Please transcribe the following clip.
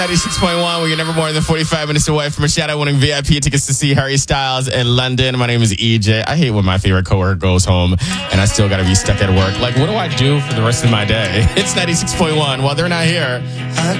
96.1, we're never more than 45 minutes away from a shadow-winning VIP tickets to see Harry Styles in London. My name is EJ. I hate when my favorite coworker goes home and I still got to be stuck at work. Like, what do I do for the rest of my day? It's 96.1. While they're not here,